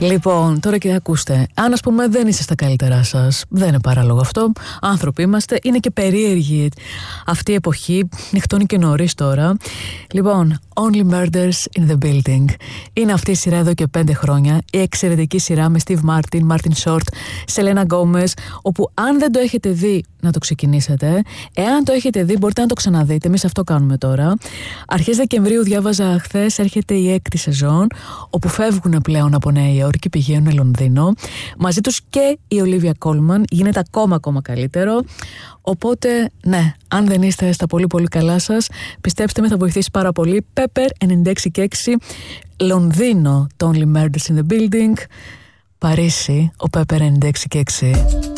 Λοιπόν, τώρα και ακούστε. Αν, ας πούμε, δεν είστε στα καλύτερά σας, δεν είναι παράλογο αυτό. Άνθρωποι είμαστε, είναι και περίεργη αυτή η εποχή. Νυχτώνει και νωρίς τώρα. Λοιπόν, Only Murders in the Building. Είναι αυτή η σειρά εδώ και 5 χρόνια. Η εξαιρετική σειρά με Steve Martin, Martin Short, Selena Gomez. Όπου αν δεν το έχετε δει, να το ξεκινήσετε. Εάν το έχετε δει, μπορείτε να το ξαναδείτε. Εμείς αυτό κάνουμε τώρα. Αρχές Δεκεμβρίου, διάβαζα χθες, έρχεται η 6η σεζόν. Όπου φεύγουν πλέον από Νέα Υόρκη, πηγαίνουν Λονδίνο. Μαζί τους και η Ολίβια Κόλμαν. Γίνεται ακόμα καλύτερο. Οπότε, ναι, αν δεν είστε στα πολύ καλά σας, πιστέψτε με, θα βοηθήσει πάρα πολύ. Pepper 96,6. Λονδίνο, το Only Murders in the Building. Παρίσι, ο Pepper 96,6.